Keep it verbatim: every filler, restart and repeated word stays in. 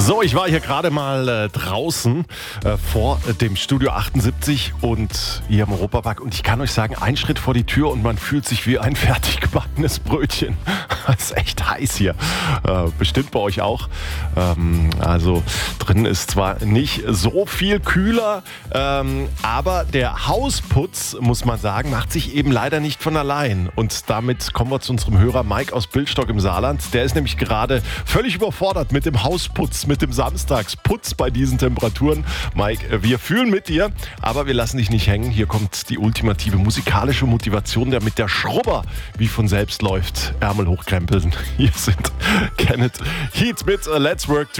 So, ich war hier gerade mal äh, draußen äh, vor äh, dem Studio achtundsiebzig und hier im Europapark und ich kann euch sagen, ein Schritt vor die Tür und man fühlt sich wie ein fertig gebackenes Brötchen. Es ist echt heiß hier. Äh, bestimmt bei euch auch. Ähm, also drin ist zwar nicht so viel kühler, ähm, aber der Hausputz, muss man sagen, macht sich eben leider nicht von allein. Und damit kommen wir zu unserem Hörer Mike aus Billstock im Saarland. Der ist nämlich gerade völlig überfordert mit dem Hausputz, mit dem Samstagsputz bei diesen Temperaturen. Mike, wir fühlen mit dir, aber wir lassen dich nicht hängen. Hier kommt die ultimative musikalische Motivation, der mit der Schrubber wie von selbst läuft. Ärmel hochkrempeln. Hier sind Kenneth Heat mit Let's Work